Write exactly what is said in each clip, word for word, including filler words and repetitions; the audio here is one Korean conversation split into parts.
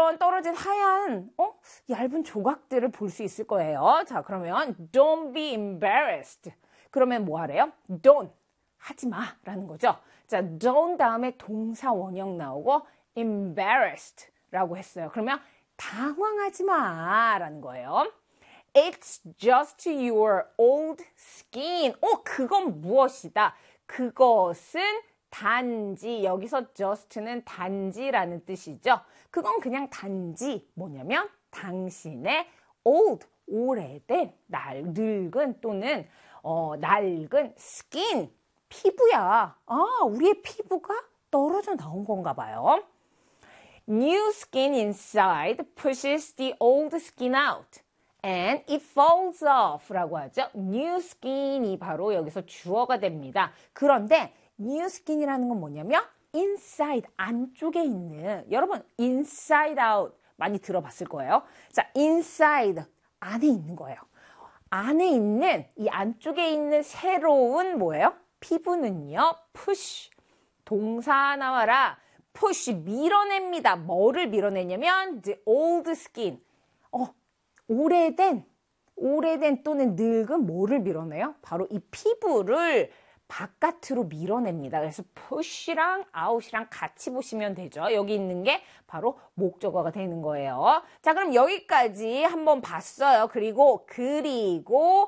이런 떨어진 하얀 어? 얇은 조각들을 볼 수 있을 거예요. 자, 그러면 don't be embarrassed. 그러면 뭐 하래요? don't. 하지 마 라는 거죠. 자, don't 다음에 동사 원형 나오고 embarrassed 라고 했어요. 그러면 당황하지 마 라는 거예요. It's just your old skin. 어, 그건 무엇이다? 그것은 단지, 여기서 just는 단지라는 뜻이죠. 그건 그냥 단지 뭐냐면 당신의 old, 오래된, 날, 늙은 또는 어, 낡은 skin, 피부야. 아, 우리의 피부가 떨어져 나온 건가 봐요. New skin inside pushes the old skin out. And it falls off 라고 하죠. New skin이 바로 여기서 주어가 됩니다. 그런데 new skin이라는 건 뭐냐면 inside, 안쪽에 있는, 여러분 inside out 많이 들어봤을 거예요. 자, inside, 안에 있는 거예요. 안에 있는, 이 안쪽에 있는 새로운 뭐예요? 피부는요, push, 동사 나와라. push, 밀어냅니다. 뭐를 밀어내냐면 the old skin, 어, 오래된, 오래된 또는 늙은 뭐를 밀어내요? 바로 이 피부를 바깥으로 밀어냅니다. 그래서 push랑 out이랑 같이 보시면 되죠. 여기 있는 게 바로 목적어가 되는 거예요. 자, 그럼 여기까지 한번 봤어요. 그리고 그리고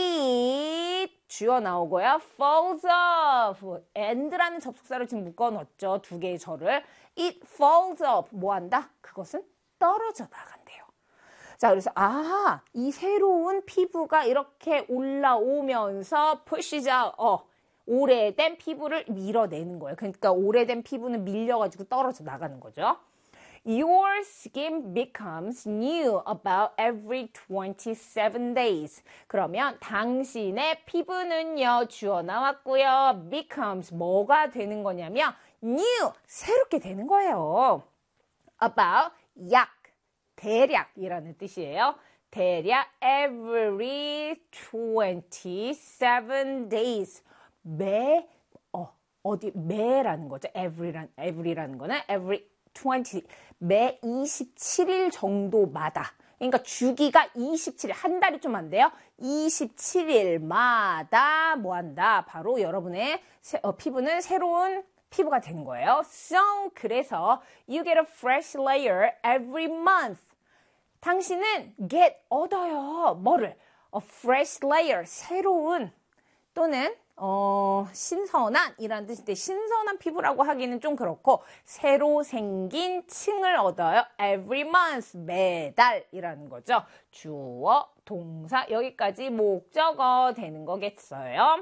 it 주어 나오고요. falls off. and라는 접속사를 지금 묶어 넣었죠. 두 개의 절을. it falls off. 뭐 한다? 그것은 떨어져 나간대요. 자, 그래서 아, 이 새로운 피부가 이렇게 올라오면서 pushes out. 어, 오래된 피부를 밀어내는 거예요. 그러니까 오래된 피부는 밀려가지고 떨어져 나가는 거죠. Your skin becomes new about every twenty-seven days. 그러면 당신의 피부는요, 주어 나왔고요. becomes 뭐가 되는 거냐면 new, 새롭게 되는 거예요. about, 약, 대략이라는 뜻이에요. 대략 every twenty-seven days. 매, 어, 어디, 매라는 거죠. every란, every라는 거는 every twenty, 매 이십칠 일 정도마다. 그러니까 주기가 이십칠 일, 한 달이 좀 안 돼요. 이십칠 일마다 뭐 한다? 바로 여러분의 세, 어, 피부는 새로운 피부가 되는 거예요. So, 그래서 you get a fresh layer every month. 당신은 get, 얻어요. 뭐를? A fresh layer, 새로운 또는 어, 신선한 이라는 뜻인데 신선한 피부라고 하기는 좀 그렇고 새로 생긴 층을 얻어요. Every month, 매달 이라는 거죠. 주어, 동사, 여기까지 목적어 되는 거겠어요.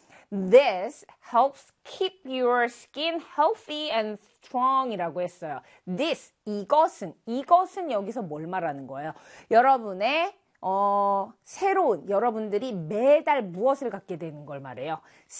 This helps keep your skin healthy and strong 이라고 했어요. This, 이것은, 이것은 여기서 뭘 말하는 거예요? 여러분의 어, 새로운, 여러분들이 매달 무엇을 갖게 되는 걸 말해요?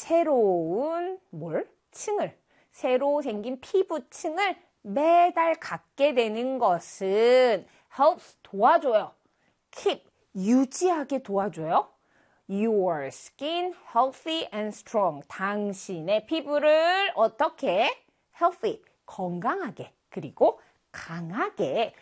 새로운, 뭘? 층을, 새로 생긴 피부층을 매달 갖게 되는 것은 helps, 도와줘요. keep, 유지하게 도와줘요. Your skin healthy and strong. 당신의 피부를 어떻게? healthy, 건강하게, 그리고 강하게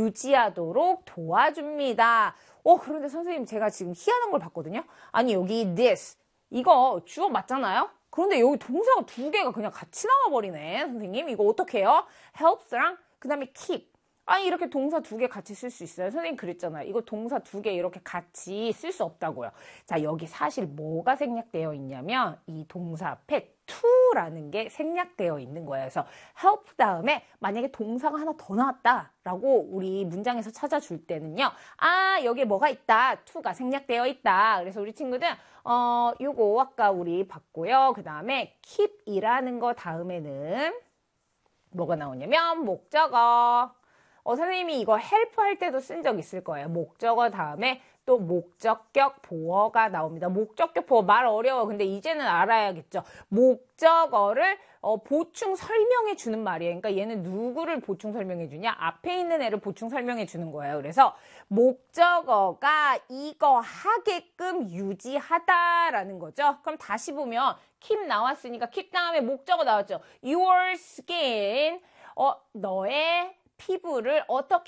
유지하도록 도와줍니다. 어, 그런데 선생님 제가 지금 희한한 걸 봤거든요. 아니 여기 this 이거 주어 맞잖아요. 그런데 여기 동사가 두 개가 그냥 같이 나와버리네. 선생님 이거 어떻게 해요? helps랑 그 다음에 keep. 아니 이렇게 동사 두 개 같이 쓸 수 있어요. 선생님 그랬잖아요. 이거 동사 두 개 이렇게 같이 쓸 수 없다고요. 자, 여기 사실 뭐가 생략되어 있냐면 이 동사 앞에 to라는 게 생략되어 있는 거예요. 그래서 help 다음에 만약에 동사가 하나 더 나왔다라고 우리 문장에서 찾아줄 때는요. 아, 여기에 뭐가 있다. to가 생략되어 있다. 그래서 우리 친구들 어, 요거 아까 우리 봤고요. 그 다음에 keep이라는 거 다음에는 뭐가 나오냐면 목적어. 어, 선생님이 이거 help 할 때도 쓴 적 있을 거예요. 목적어 다음에 또 목적격 보어가 나옵니다. 목적격 보어 말 어려워. 근데 이제는 알아야겠죠. 목적어를 어, 보충 설명해 주는 말이에요. 그러니까 얘는 누구를 보충 설명해 주냐? 앞에 있는 애를 보충 설명해 주는 거예요. 그래서 목적어가 이거 하게끔 유지하다라는 거죠. 그럼 다시 보면 keep 나왔으니까 keep 다음에 목적어 나왔죠. Your skin, 어, 너의 피부를 어떻게